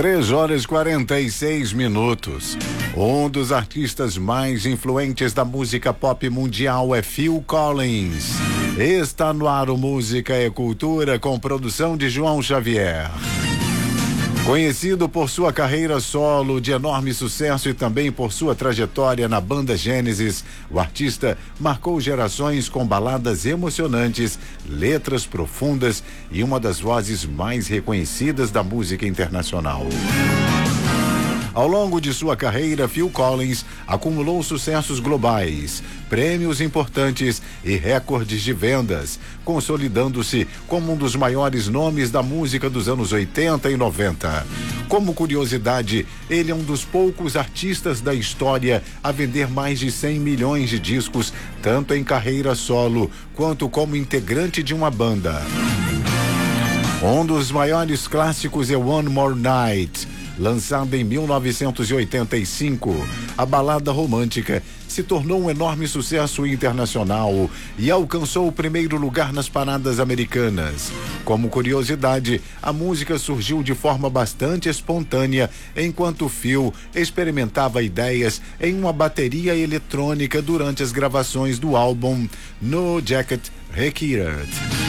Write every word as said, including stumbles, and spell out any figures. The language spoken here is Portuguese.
três horas e quarenta e seis minutos. Um dos artistas mais influentes da música pop mundial é Phil Collins. Está no ar o Música e Cultura com produção de João Xavier. Conhecido por sua carreira solo de enorme sucesso e também por sua trajetória na banda Gênesis, o artista marcou gerações com baladas emocionantes, letras profundas e uma das vozes mais reconhecidas da música internacional. Ao longo de sua carreira, Phil Collins acumulou sucessos globais, prêmios importantes e recordes de vendas, consolidando-se como um dos maiores nomes da música dos anos oitenta e noventa. Como curiosidade, ele é um dos poucos artistas da história a vender mais de cem milhões de discos, tanto em carreira solo quanto como integrante de uma banda. Um dos maiores clássicos é One More Night. Lançada em mil novecentos e oitenta e cinco, a balada romântica se tornou um enorme sucesso internacional e alcançou o primeiro lugar nas paradas americanas. Como curiosidade, a música surgiu de forma bastante espontânea, enquanto Phil experimentava ideias em uma bateria eletrônica durante as gravações do álbum No Jacket Required.